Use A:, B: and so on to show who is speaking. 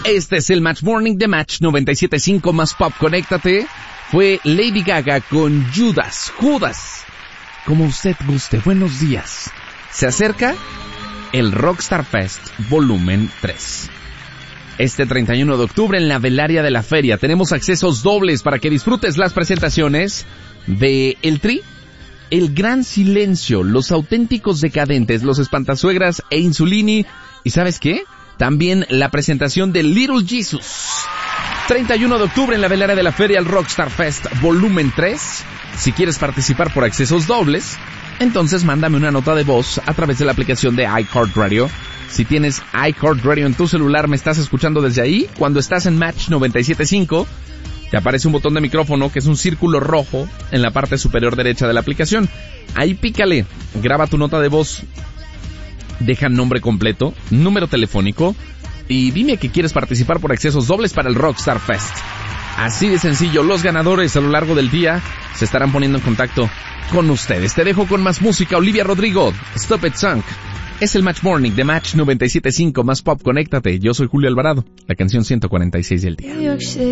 A: Este es el Match Morning de Match 97.5 más Pop. Conéctate. Fue Lady Gaga con Judas. Como usted guste. Buenos días. Se acerca el Rockstar Fest Volumen 3. Este 31 de octubre en la velaria de la feria tenemos accesos dobles para que disfrutes las presentaciones de El Tri, El Gran Silencio, Los Auténticos Decadentes, Los Espantasuegras e Insulini. ¿Y sabes qué? También la presentación de Little Jesus. 31 de octubre en la velaria de la feria, el Rockstar Fest Volumen 3. Si quieres participar por accesos dobles, entonces mándame una nota de voz a través de la aplicación de iHeartRadio. Si tienes iHeartRadio en tu celular, me estás escuchando desde ahí. Cuando estás en Match 97.5, te aparece un botón de micrófono que es un círculo rojo en la parte superior derecha de la aplicación. Ahí pícale, graba tu nota de voz, deja nombre completo, número telefónico y dime que quieres participar por accesos dobles para el Rockstar Fest. Así de sencillo, los ganadores a lo largo del día se estarán poniendo en contacto con ustedes. Te dejo con más música. Olivia Rodrigo, Stop It Sunk. Es el Match Morning de Match 97.5 más Pop. Conéctate. Yo soy Julio Alvarado. La canción 146 del día.